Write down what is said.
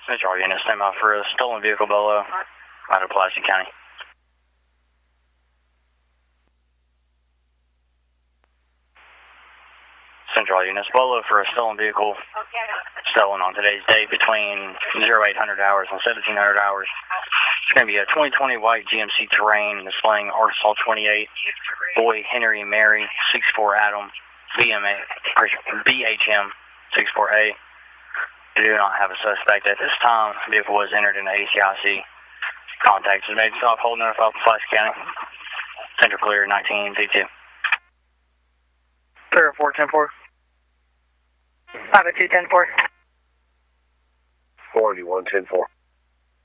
Central unit, stand by for a stolen vehicle below out of Pulaski County. Central units, Bolo for a stolen vehicle stolen on today's date between 0800 hours and 1700 hours. It's going to be a 2020 white GMC Terrain displaying Arkansas 28, Boy Henry Mary 64 Adam, BHM 64A. We do not have a suspect at this time. The vehicle was entered into ACIC. Contact is made. Stop holding it off Pulaski County. Central clear 19P2. Clear 410-4. 502-10-4. 41-10-4.